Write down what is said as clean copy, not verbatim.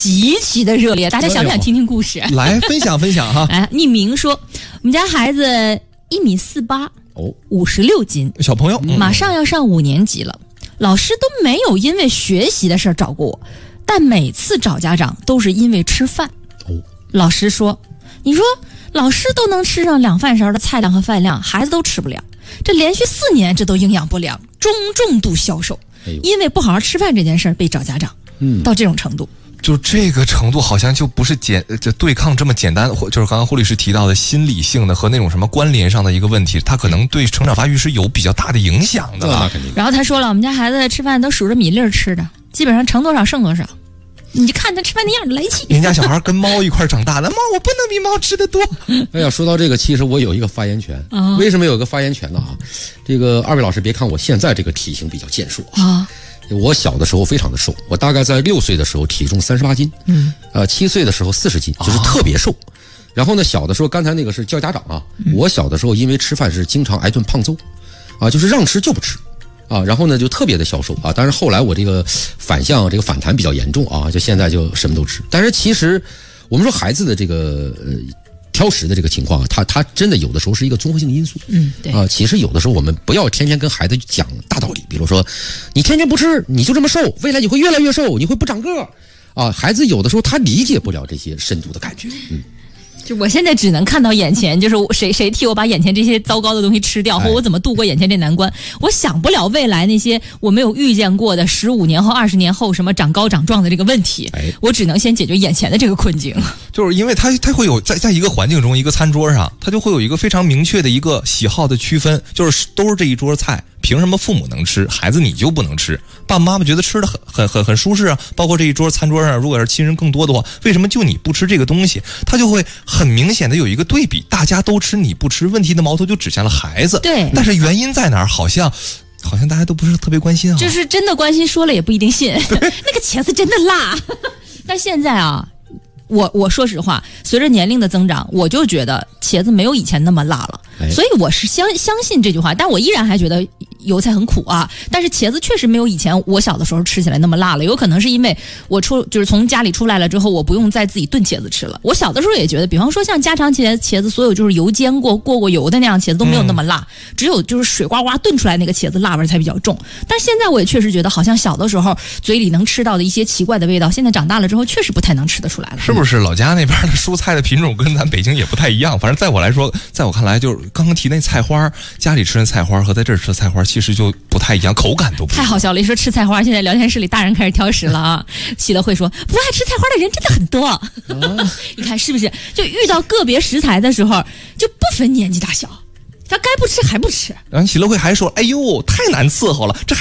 极其的热烈，大家想不想听听故事？ 来分享分享哈。 哎，匿名说，我们家孩子1.48米，56斤， 小朋友， 马上要上5年级了，老师都没有因为学习的事儿找过我，但每次找家长都是因为吃饭。老师说，你说老师都能吃上2饭勺的菜量和饭量，孩子都吃不了，这连续4年这都营养不良，中重度消瘦，因为不好好吃饭这件事儿被找家长，到这种程度。 就这个程度，好像就不是就对抗这么简单，就是刚刚胡律师提到的心理性的和那种什么关联上的一个问题，它可能对成长发育是有比较大的影响的了。 然后他说了，我们家孩子吃饭都数着米粒儿吃的，基本上盛多少剩多少。你就看他吃饭那样的来气。 人家小孩跟猫一块长大的，猫我不能比猫吃的多。 哎呀，说到这个，其实我有一个发言权。为什么有个发言权呢？这个二位老师别看我现在这个体型比较健硕啊。我小的时候非常的瘦，我大概在6岁的时候体重38斤，7岁的时候40斤，就是特别瘦。然后呢，小的时候刚才那个是叫家长啊，我小的时候因为吃饭是经常挨顿胖揍，就是让吃就不吃，然后呢就特别的消瘦啊。但是后来我这个反弹比较严重啊，就现在就什么都吃。但是其实我们说孩子的这个挑食的这个情况，它真的有的时候是一个综合性因素。对其实有的时候我们不要天天跟孩子讲大道理，比如说你天天不吃，你就这么瘦，未来你会越来越瘦，你会不长个孩子有的时候他理解不了这些深度的感觉。 就我现在只能看到眼前，就是谁替我把眼前这些糟糕的东西吃掉，或我怎么度过眼前这难关。我想不了未来那些我没有遇见过的15年后、20年后什么长高长壮的这个问题。我只能先解决眼前的这个困境。 就是因为它会有在一个环境中，一个餐桌上，它就会有一个非常明确的一个喜好的区分，就是都是这一桌菜。凭什么父母能吃，孩子你就不能吃？爸爸妈妈觉得吃的很舒适啊，包括这一桌餐桌上，如果是亲人更多的话，为什么就你不吃这个东西？他就会很明显的有一个对比，大家都吃你不吃，问题的矛头就指向了孩子。 对， 但是原因在哪儿？好像大家都不是特别关心啊。 就是真的关心，说了也不一定信。那个茄子真的辣。但现在啊，我说实话，随着年龄的增长，我就觉得茄子没有以前那么辣了。所以我是相信这句话，但我依然还觉得油菜很苦啊。但是茄子确实没有以前我小的时候吃起来那么辣了，有可能是因为我就是从家里出来了之后，我不用再自己炖茄子吃了。我小的时候也觉得，比方说像家常茄子，所有就是油煎过油的那样茄子都没有那么辣，只有就是水呱呱炖出来那个茄子辣味才比较重。但现在我也确实觉得，好像小的时候嘴里能吃到的一些奇怪的味道，现在长大了之后确实不太能吃得出来了。 是不是老家那边的蔬菜的品种跟咱北京也不太一样？反正在我来说，在我看来，就是刚刚提那菜花，家里吃的菜花和在这儿吃的菜花其实就不太一样，口感都不一样。 太好笑了！一说吃菜花，现在聊天室里大人开始挑食了啊。喜乐会说，不爱吃菜花的人真的很多。你看是不是？就遇到个别食材的时候，就不分年纪大小，他该不吃还不吃。 然后喜乐会还说，哎呦，太难伺候了，这